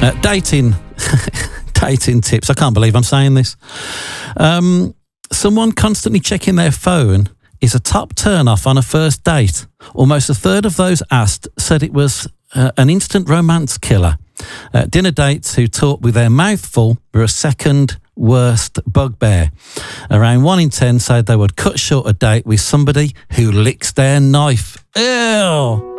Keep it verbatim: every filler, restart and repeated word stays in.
Uh, dating, dating tips. I can't believe I'm saying this. Um, someone constantly checking their phone is a top turn-off on a first date. Almost a third of those asked said it was uh, an instant romance killer. Uh, dinner dates who talk with their mouth full were a second worst bugbear. Around one in ten said they would cut short a date with somebody who licks their knife. Ew!